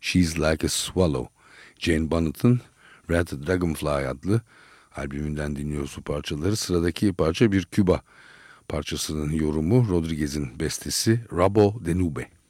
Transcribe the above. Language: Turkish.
She's Like a Swallow. Jane Bonnett'ın Red Dragonfly adlı albümünden dinliyoruz bu parçaları. Sıradaki parça bir Küba parçasının yorumu, Rodriguez'in bestesi Rabo de Nube.